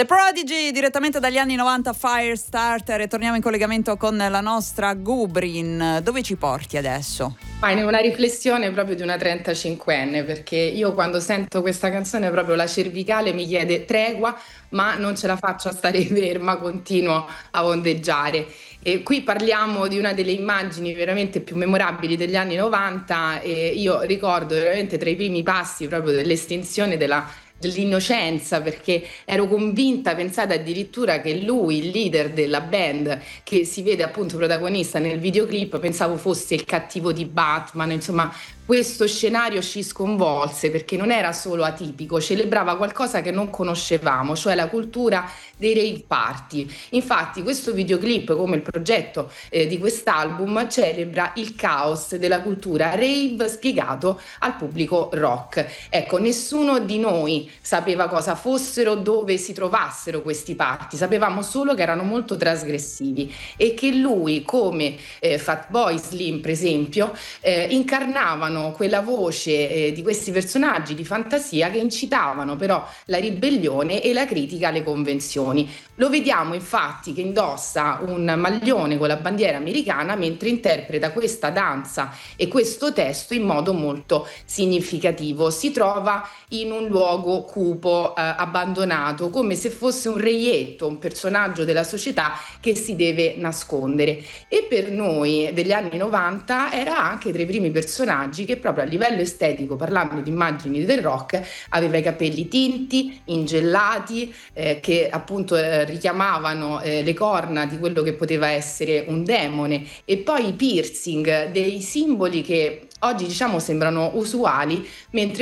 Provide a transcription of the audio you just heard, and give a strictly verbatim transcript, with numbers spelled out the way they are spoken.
The Prodigy direttamente dagli anni novanta, Firestarter, e torniamo in collegamento con la nostra Gubrin. Dove ci porti adesso? Ma in una riflessione proprio di una trentacinquenne, perché io quando sento questa canzone proprio la cervicale mi chiede tregua, ma non ce la faccio a stare ferma, continuo a ondeggiare. E qui parliamo di una delle immagini veramente più memorabili degli anni novanta, e io ricordo veramente tra i primi passi proprio dell'estinzione della dell'innocenza, perché ero convinta, pensate addirittura che lui, il leader della band che si vede appunto protagonista nel videoclip, pensavo fosse il cattivo di Batman. Insomma, questo scenario ci sconvolse perché non era solo atipico, celebrava qualcosa che non conoscevamo, cioè la cultura dei rave party. Infatti questo videoclip, come il progetto eh, di quest'album, celebra il caos della cultura rave spiegato al pubblico rock. Ecco, nessuno di noi sapeva cosa fossero, dove si trovassero questi party, sapevamo solo che erano molto trasgressivi e che lui, come eh, Fatboy Slim per esempio, eh, incarnavano quella voce eh, di questi personaggi di fantasia che incitavano però la ribellione e la critica alle convenzioni. Lo vediamo infatti che indossa un maglione con la bandiera americana mentre interpreta questa danza e questo testo in modo molto significativo. Si trova in un luogo cupo, eh, abbandonato, come se fosse un reietto, un personaggio della società che si deve nascondere. E per noi degli anni novanta era anche tra i primi personaggi che proprio a livello estetico, parlando di immagini del rock, aveva i capelli tinti, ingellati, eh, che appunto eh, richiamavano eh, le corna di quello che poteva essere un demone, e poi i piercing, dei simboli che oggi diciamo sembrano usuali, mentre